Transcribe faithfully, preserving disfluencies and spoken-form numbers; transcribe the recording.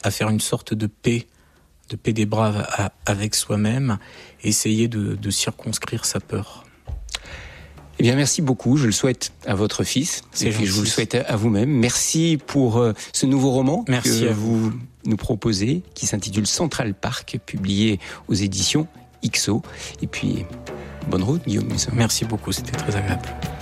à faire une sorte de paix, de paix des braves à, avec soi-même, et essayer de, de circonscrire sa peur. Eh bien, merci beaucoup. Je le souhaite à votre fils. C'est et puis, gentil. je vous le souhaite à vous-même. Merci pour euh, ce nouveau roman merci que vous. vous nous proposez, qui s'intitule Central Park, publié aux éditions I X O. Et puis, bonne route, Guillaume Musso. Merci beaucoup, c'était très agréable.